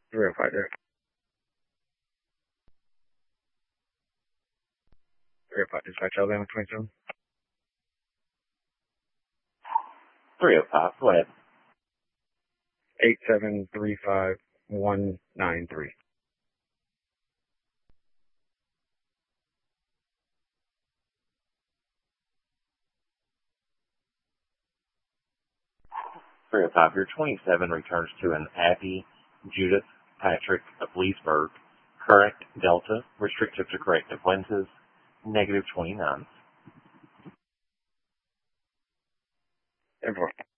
305 there. 305 dispatch Alabama 27. 305, go ahead. 8735193. Your 27 returns to an Abby Judith Patrick of Leesburg. Current Delta, restrictive to corrective lenses, -29. 10-4.